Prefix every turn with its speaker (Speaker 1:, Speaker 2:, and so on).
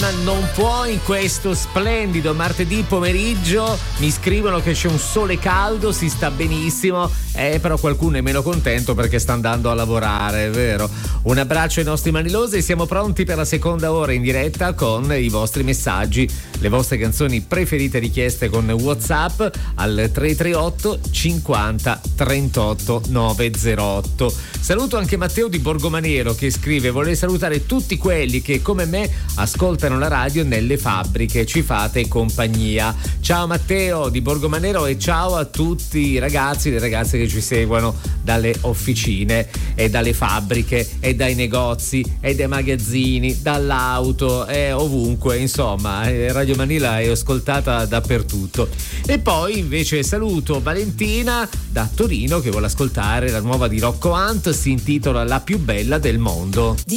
Speaker 1: non può in questo splendido martedì pomeriggio. Mi scrivono che c'è un sole caldo, si sta benissimo, però qualcuno è meno contento perché sta andando a lavorare, è vero. Un abbraccio ai nostri manilosi, siamo pronti per la seconda ora in diretta con i vostri messaggi, le vostre canzoni preferite richieste con WhatsApp al 338 50 38 908. Saluto anche Matteo di Borgomanero che scrive: vorrei salutare tutti quelli che come me ascoltano la radio nelle fabbriche, ci fate compagnia. Ciao Matteo di Borgomanero e ciao a tutti i ragazzi e le ragazze che ci seguono dalle officine e dalle fabbriche e dai negozi e dai magazzini, dall'auto e ovunque, insomma Radio Manila è ascoltata dappertutto. E poi invece saluto Valentina da Torino che vuole ascoltare la nuova di Rocco Hunt, si intitola La più bella del mondo.